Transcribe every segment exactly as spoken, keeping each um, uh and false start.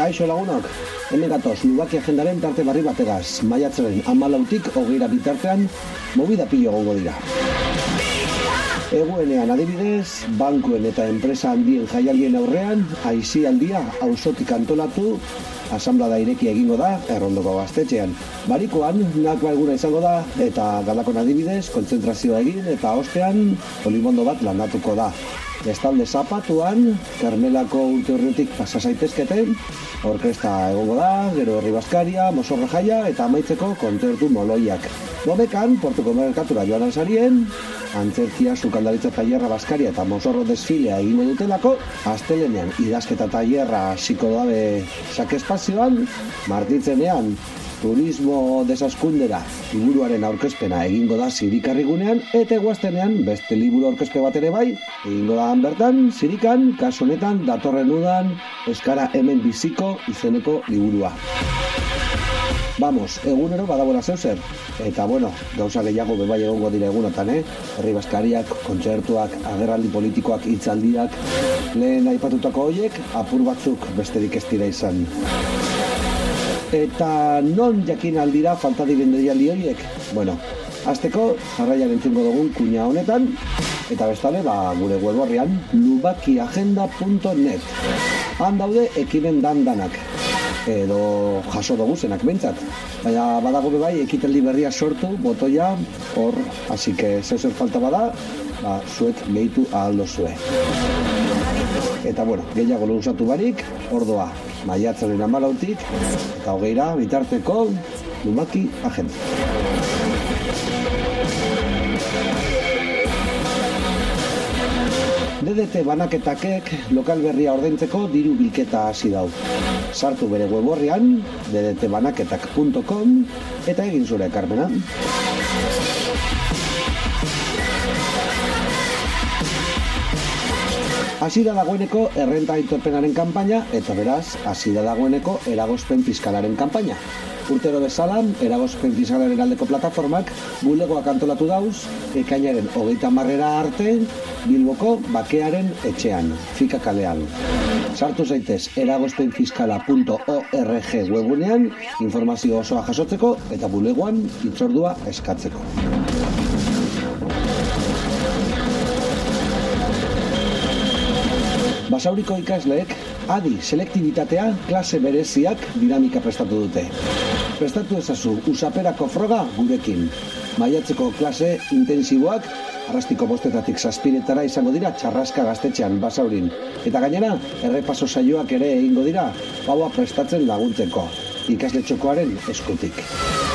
Kaixo lagunok, hemen gatoz, Lubaki agendaren tarte barri bategaz. Maiatzaren hamalautik hogeira bitartean, movida pilo egongo dira. Eguenean adibidez, bankuen eta enpresa handien jaialdien aurrean, aisialdia auzotik antolatu, asanblada irekia egingo da, Errondoko gaztetxean. Barikoan, nakba eguna izango da, eta Galdakon adibidez, kontzentrazioa egin, eta ostean, olimondo bat landatuko da. Bestalde Zapatuan, Karmelako urte horretik pasa zaitezkete, orkesta egongo da, gero herri baskaria, mosorra jaia eta amaitzeko kontzertu moloiak. Domekan, Portuko merkatura joan alzarien, antzerkia, sukaldaritza tailerra baskaria eta mosorro desfilea egingo dutelako, astelenean idazketa tailerra hasiko dabe sakespazioan, martitzenean, turismo desaskundera liburuaren aurkezpena egingo da Zirikarrigunean, eta eguaztenean beste liburu aurkezpe bat ere bai, egingo da bertan, Zirikan, kasu honetan, datorren udan, Euskara hemen biziko izeneko liburua. Vamos, egunero badagoela zeuzer. Eta bueno, gauza gehiago bebai egongo dira egunotan, eh? Herri baskariak, kontzertuak, agerraldi politikoak, hitzaldiak, lehen aipatutako hoiek, apur batzuk besterik ez dira izan. Eta non jakin aldira falta diren deialdi horiek? Bueno, hasteko jarraian entzungo dugun kuña honetan, eta bestale, ba, gure web orrian, lubaki agenda punto net. Han daude ekimen dandanak, edo jaso dugu zenak bentsat. Baina badago bebai ekitaldi berria sortu, botoia, hor, así que zeuzer falta bada, ba, zuek gehitu ahaldo zue. Eta bueno, gehiago luzatu barik, ordoa, maiatzaren hamalautik, eta hogeira bitarteko Lubaki agenda. D D T banaketakek lokal berria ordaintzeko diru bilketa hasi dau. Sartu bere web orrian, d d t banaketak punto com, eta egin zure ekarpena. Hasi da dagoeneko errenta aitorpenaren kanpaina, eta beraz, hasi da dagoeneko eragozpen fiskalaren kanpaina. Urtero bezala, eragozpen fiskalaren aldeko plataformak bulegoak antolatu dauz, ekainaren hogeita hamarrera arte, Bilboko Bakearen etxean, Fika kalean. Sartu zaitez eragozpenfiskala punto org webunean, informazio osoa jasotzeko eta bulegoan hitzordua eskatzeko. Basauriko ikasleek adi selektibitatea klase bereziak dinamika prestatu dute. Prestatu ezazu usaperako froga gurekin. Maiatzeko klase intensiboak arrastiko bostetatik zazpiretara izango dira Txarraska gaztetxean Basaurin. Eta gainera, errepaso saioak ere egingo dira, paua prestatzen laguntzeko, ikasle txokoaren eskutik.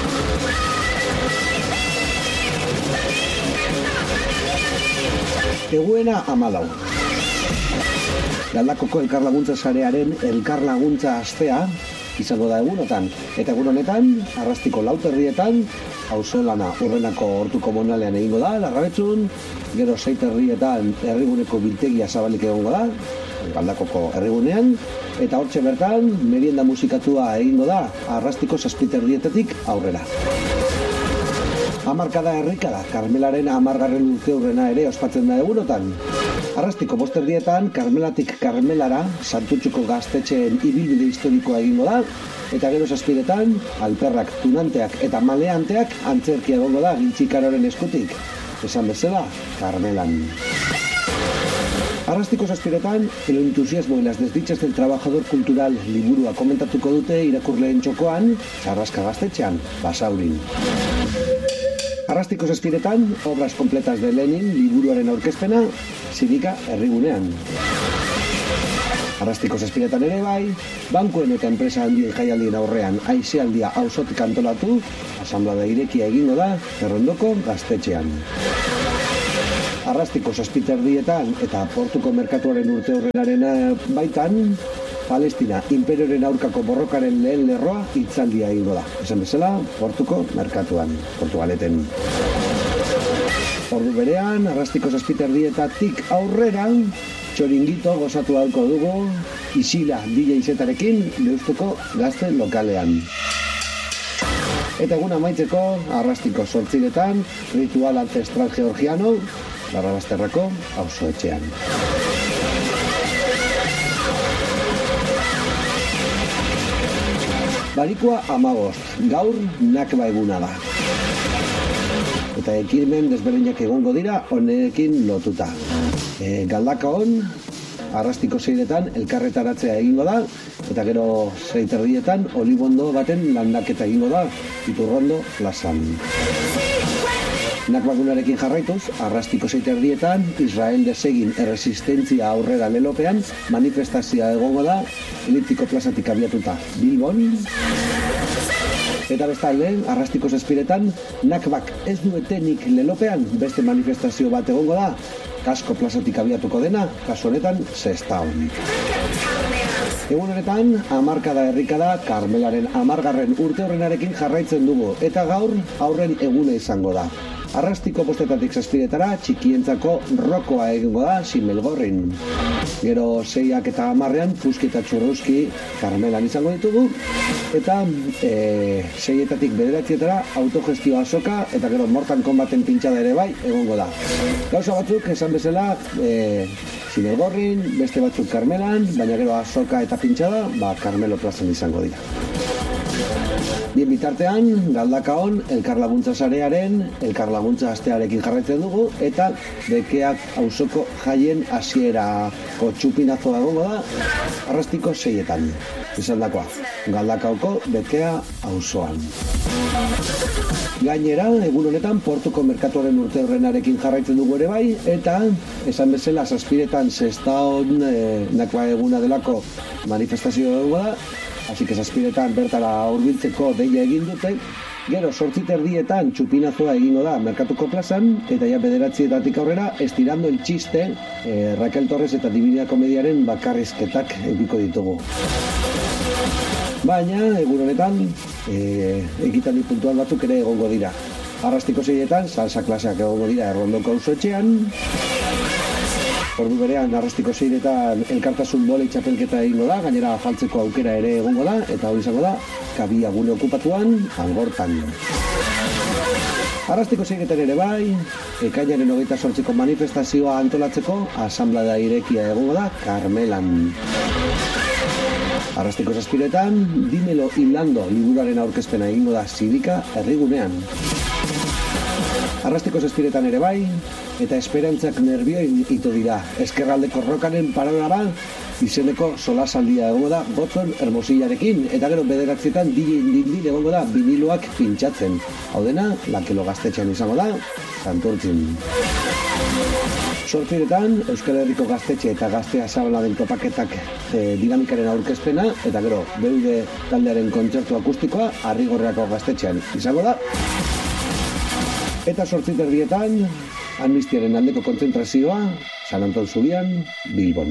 Eguena hamalau. Galdakoko elkarlaguntza sarearen elkarlaguntza astea izango da egunotan. Eta egun honetan, arrastiko lauterrietan, auzolana urrenako hortu komunalean egingo da, Larrabetzun, gero seiterrietan herriguneko biltegia zabalik egongo da, Galdakoko herrigunean, eta hortxe bertan, merienda musikatua egingo da, arrastiko zazpiterrietatik aurrera. Hamarkada herrikada, Karmelaren hamargarren urte hurrena ere ospatzen da egunotan. Arrastiko bosterdietan, Karmelatik Karmelara, Santutxuko gaztetxeen ibilbide historikoa egingo da, eta gero zazpiretan, alperrak, tunanteak eta maleanteak antzerkia egongo da gintxikaroren eskutik. Esan bezala, Karmelan. Arrastiko zazpiretan, el entusiasmo y las desdichas del trabajador cultural liburua komentatuko dute irakurleen txokoan, Txarraska gaztetxean, Basaurin. Arrastiko zazpiretan, obras completas de Lenin liburuaren aurkezpena, Zirika herrigunean. Arrastiko zazpiretan ere bai, bankuen eta enpresa handien jaialdien aurrean aisealdia auzotik antolatu, asanblada irekia egingo da, Errondoko gaztetxean. Arrastiko zazpiterdietan eta Portuko merkatuaren urte horrenaren baitan, Palestina imperioren aurkako borrokaren lehen lerroa hitzaldia egingo da. Esan bezala, Portuko merkatuan, Portugaleten. Ordu berean, arrastiko zazpiterdietatik aurrera, txoringito gozatu ahalko dugu, Isila D J zetarekin, Deustuko gazte lokalean. Eta egun amaitzeko, arrastiko zortziretan, ritual ancestral georgiano, Larrabasterrako auzoetxean. Barikoa amabost, gaur nakba eguna da. Eta ekimen desberdinak egongo dira honekin lotuta. E, Galdakaon, arrastiko seiretan elkarretaratzea egingo da, eta gero seiterdietan olibondo baten landaketa egingo da, Iturrondo plazan. Nakbagunarekin jarraituz, arrastiko seiterdietan, Israel desegin erresistentzia aurrera lelopean, manifestazioa egongo da, eliptiko plazatik abiatuta Bilbon. Eta bestalde, arrastiko zazpiretan, nakbak ez duetenik lelopean, beste manifestazio bat egongo da, Kasko plazatik abiatuko dena, kasu honetan, Sestaon. Egun honetan, hamarkada herrikada, Karmelaren hamargarren urte horrenarekin jarraitzen dugu, eta gaur aurren eguna izango da. Arrastiko bostetatik zazpiretara, txikientzako rokoa egingo da, Simelgorrin. Gero seiak eta hamarrean, puski eta txurruzki Karmelan izango ditugu, eta e, seietatik bederatzietara, autogestio azoka, eta gero Mortal Kombaten pintxada ere bai, egongo da. Gauza batzuk, esan bezala, e, Simelgorrin, beste batzuk Karmelan, baina gero azoka eta pintxada, ba, Karmelo plazan izango dira. Bien bitartean, Galdakaon, elkarlaguntza sarearen, elkarlaguntza astearekin jarraitzen dugu, eta bekeak auzoko jaien hasierako txupinazoa egongo da, arrastiko seietan. Izan dakoa, Galdakaoko bekea auzoan. Gainera, egun honetan, Portuko merkatuaren urte horrenarekin jarraitzen dugu ere bai, eta esan bezala, zazpiretan Sestaon e, nakba eguna delako manifestazio egongo da, Así que zazpiretan bertara hurbiltzeko deia egin dute, gero sortzit erdietan txupinazoa egingo da merkatuko plazan, eta ja bederatzietatik aurrera, estirando el txiste, eh, Raquel Torres eta Divina Komediaren bakarrizketak ediko ditugu. Baina, egun honetan, eh, ekitaldi puntual batzuk ere egongo dira. Arrastiko seietan, salsa klaseak egongo dira Errondoko auzoetxean, ordu berean, arrastiko seiretan elkartasun bolei txapelketa egingo da, gainera afaltzeko aukera ere egongo da, eta hori izango da, kabia gune okupatuan, Algortan. Arrastiko seiretan ere bai, ekainaren hogeita zortziko manifestazioa antolatzeko, asamblea irekia egongo da, Karmelan. Arrastiko zazpiretan, Dímelo Hilando liburuaren aurkezpena egingo da Zidika herrigunean. Arrastiko zazpiretan ere bai, eta esperantzak nervioin ito dira. Ezkerraldeko rokaren panorama izeneko solasaldia egongo da Gotzon Hermosillarekin, eta gero bederatzietan dili dindin egongo da viniloak pintxatzen. Hau dena, Lakelo gaztetxean izango da, Santurtzin. Sortziretan, Euskal Herriko gaztetxe eta gaztea zabalaren topaketak e, dinamikaren aurkezpena, eta gero, Beude taldearen kontzertu akustikoa, Arrigorreako gaztetxean izango da. Eta sortzit erdietan, amnistiaren aldeko kontzentrazioa, San Anton Zubian, Bilbon.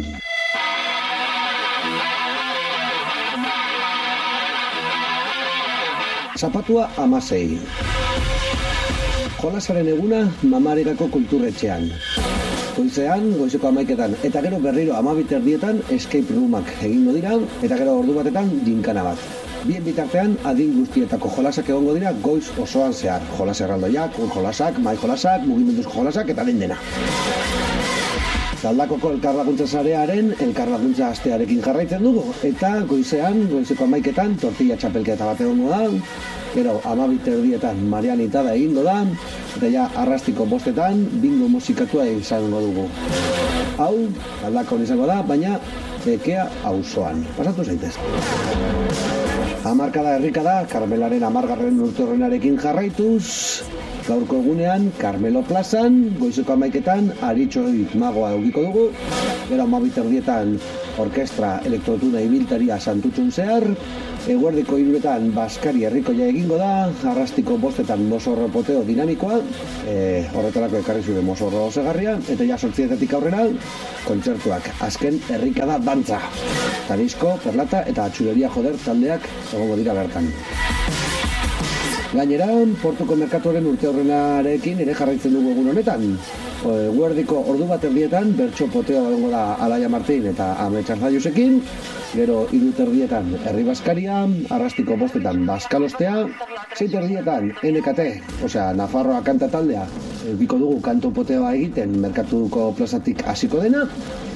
Zapatua amasei. Jolasaren eguna Mamaregako kulturretxean. Goizean, goizeko amaiketan, eta gero berriro amabit erdietan escape roomak egingo dira, eta gero ordu batetan ginkana bat. Bien bitartean, adin guztietako jolasak egongo dira goiz osoan zehar. Jolas erraldoiak, ur jolasak, mai jolasak, mugimenduzko jolasak eta den dena. Galdakoko elkarlaguntza sarearen elkarlaguntza astearekin jarraitzen dugu, eta goizean, goizeko amaiketan, tortilla txapelketa bat egongo da, gero amabit erdietan marianitada egingo da, eta ja arrastiko bostetan bingo musikatua izango dugu. Hau, Galdakon izango da, baina bekea auzoan. Pasatu zaitez. Hamarkada herrikada, Karmelaren hamargarren urte horrenarekin jarraituz, gaurko egunean, Karmelo plazan, goizeko amaiketan, Aritxoi magoa eukiko dugu, gero amabit erdietan, orkestra elektrotuna ibiltaria Santutxun zehar, eguerdiko hiruretan Baskari herrikoia egingo da, arrastiko bostetan mozorro poteo dinamikoa, e, horretarako ekarri zure mozorro osegarria, eta ja sortzietatik aurrera, kontzertuak, azken herrikada dantza. Tarisko, Perlata eta Atxuleria Joder taldeak egongo dira bertan. Gainera, Portuko merkatuaren urte horrenarekin ere jarraitzen dugu egun honetan. Eguerdiko ordu bat erdietan, bertso poteo egongo da Alaia Martin eta Ametxar Zaiusekin, gero hiru erdietan Herri Baskaria, arrastiko bostetan Baskalostea, zeit erdietan N K T, osea Nafarroa kanta taldea, biko dugu kanto poteoa egiten merkatuko plazatik hasiko dena,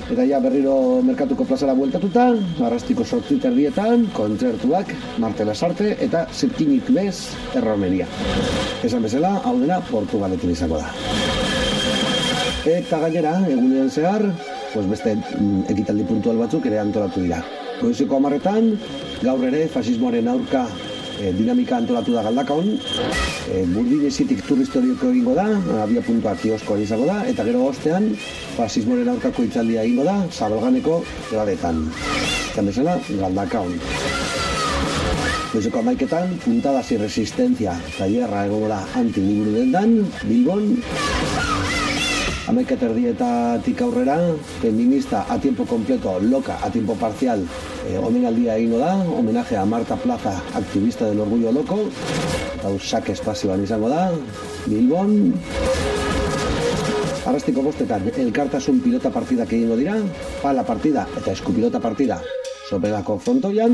Eta ja berriro merkatuko plazara bueltatuta, arrastiko sortzi terdietan, kontzertuak, martela sarte eta zirkinik bez erromeria. Esan bezala, hau dena Portugaletin izango da. Eta gainera, egunean zehar, pues beste ekitaldi puntual batzuk ere antolatu dira. Goizeko hamarretan, gaur ere fasismoaren aurka e, dinamika antolatu da Galdakaon, e, Burdinezitik turistorioko egingo da, abia puntua kioskoan izango da, eta gero ostean, fasismoaren aurkako hitzaldia egingo da, Zabalganeko ebadetan. Eta bezala, Galdakaon. Goizeko hamaiketan, puntadas y resistencia, tailerra egongo da anti-liburu dendan, Bilbon. Hamaika terdietatik aurrera, feminista a tiempo completo, loca a tiempo parcial, eh, omenaldia egingo da, homenaje a Marta Plaza, activista del orgullo loco, eta usak espazioan izango da, Bilbon. Arrastiko bostetan, elkartasun pilota partidak egingo dira, pala partida eta eskupilota partida, Sopelako frontoian.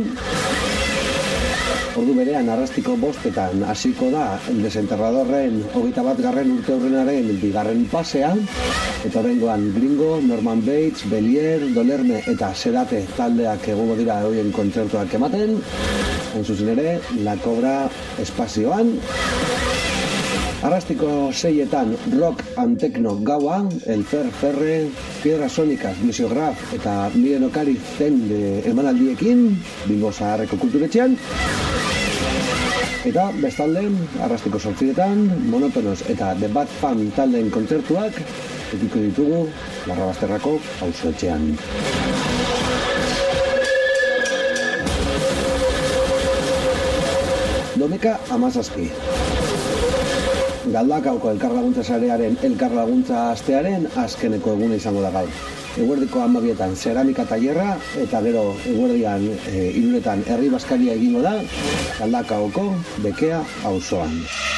Ordu berean arrastiko bostetan hasiko da desenterradorren hogeita bat garren urte hurrenaren bigarren pasea, eta oraingoan Gringo, Norman Bates, Belier, Dolerme eta Sedate taldeak egongo dira horien kontzertuak ematen, hain zuzen ere, La Cobra espazioan. Arrastiko seietan rock and techno gaua, El Fer Ferre, Piedras Sónicas, Bluesograf eta Miren Okari zen emanaldiekin, Bilbo Zaharreko kulturetxean. Eta bestalde, arrastiko sortziretan, Monotonos eta The Bad Fam taldeen kontzertuak ediko ditugu Larrabasterrako auzoetxean. Domeka hamazazpi. Galdakaoko elkarlaguntza sarearen elkarlaguntza astearen azkeneko eguna izango da gaur. Eguerdiko hamabietan zeramika tailerra eta gero eguerdian e, iruretan herri baskaria egingo da Galdakaoko Bekea auzoan.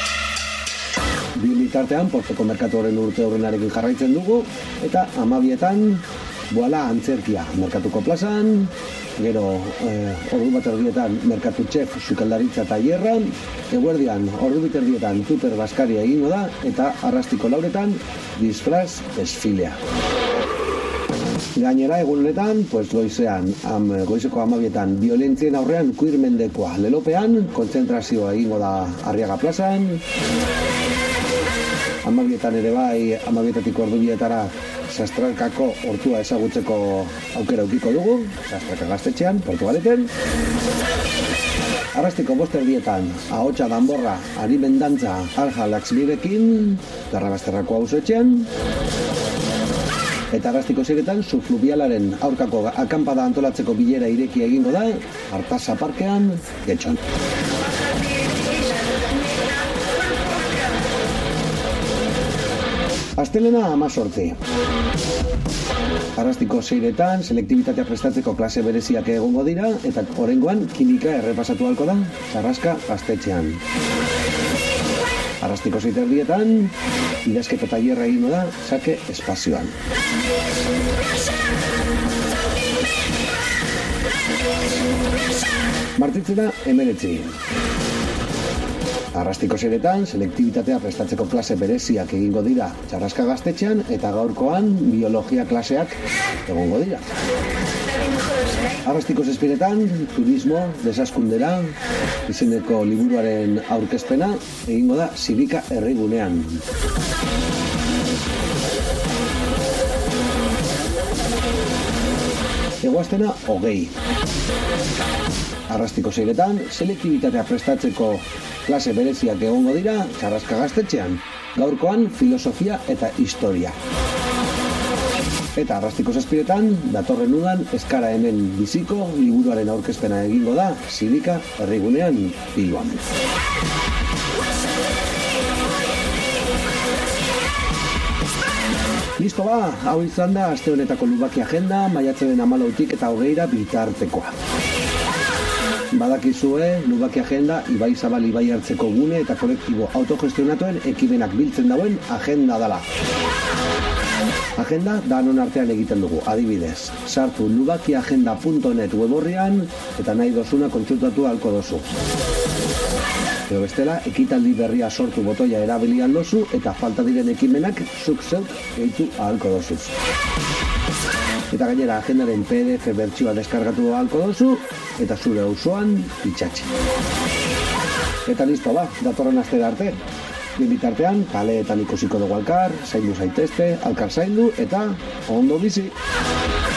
Bi bitartean Portoko merkatuaren urte aurrenarekin jarraitzen dugu eta hamabietan Boala antzerkia merkatuko plazan, gero eh, ordu bat erdietan merkatu txef sukaldaritza tailerra, eguerdian ordu bat erdietan tuper baskaria egingo da eta arrastiko lauretan disfraz desfilea. Gainera, egun honetan, pues goizean, am, goizeko hamabietan, violentzien aurrean queer mendekoa lelopean, kontzentrazioa egingo da Arriaga plazan, hamabietan ere bai, hamabietatik ordu bietara, Sastralkako hortua ezagutzeko aukera ukiko dugu, Sastralka gaztetxean, Portugaleten. Arrastiko boster dietan, ahotsa danborra, arimendantza, alja laxbirekin, Larrabasterrako auzoetxean. Eta arrastiko ziretan, subfluvialaren aurkako akampada antolatzeko bilera ireki egingo da, Artasa parkean, Getxon. Astelena hamazortzi. Arrastiko seiretan, selektibitatea prestatzeko klase bereziak egongo dira, eta oraingoan kimika errepasatu halko da, Sarraska gaztetxean. Arrastiko zeiterdietan, idazketa tailerra egingo da, Sake espazioan. Martitzena emeretzi. Arrastiko zeretan, selektibitatea prestatzeko klase bereziak egingo dira Sarraska gaztetxean eta gaurkoan biologia klaseak egongo dira. Arrastiko zazpiretan, turismo, desaskundera, izeneko liburuaren aurkezpena egingo da Zibika herrigunean. Egoaztena, hogei. Arrastiko zeiretan, selektibitatea prestatzeko klase bereziak egongo dira Sarraska gaztetxean, gaurkoan filosofia eta historia. Eta arrastiko zazpiretan, datorren udan, eskara hemen biziko liburuaren aurkezpena egingo da Zibika herrigunean Bilbon. Listo ba, hau izan da aste honetako Lubaki agenda, maiatzaren hamalautik eta hogeira bitartekoa. Badakizue, Lubaki agenda Ibai Zabal Ibai hartzeko gune eta kolektibo autogestionatuen ekimenak biltzen dauen agenda dela. Agenda danon artean egiten dugu, adibidez. Sartu lubakiagenda punto net weborrian eta nahi dozuna kontsultatu ahalko dozu. Edo bestela, ekitaldi berria sortu botoia erabili aldozu eta falta diren ekimenak zuk zeuk gehitu ahalko dozuz. Eta gainera agendaren P D F bertsioa deskargatu ahalko dozu, eta zure auzoan itxatxi. Eta listo ba, datorren aste arte. Bien bitartean, kaleetan ikusiko dugu alkar, zaindu zaitezte, alkar zaindu, eta ondo bizi.